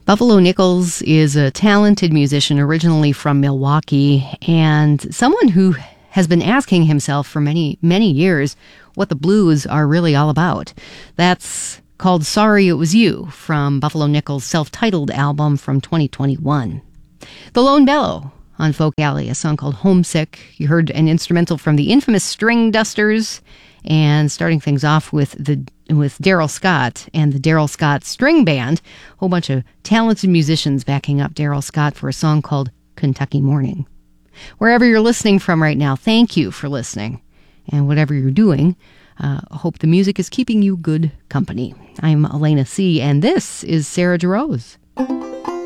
Buffalo Nichols is a talented musician originally from Milwaukee and someone who has been asking himself for many, many years what the blues are really all about. That's called Sorry It Was You from Buffalo Nichols' self-titled album from 2021. The Lone Bellow on Folk Alley, a song called Homesick. You heard an instrumental from the infamous String Dusters, and starting things off with Daryl Scott and the Daryl Scott String Band, a whole bunch of talented musicians backing up Daryl Scott for a song called Kentucky Morning. Wherever you're listening from right now, thank you for listening. And whatever you're doing, I hope the music is keeping you good company. I'm Elena C., and this is Sarah DeRose.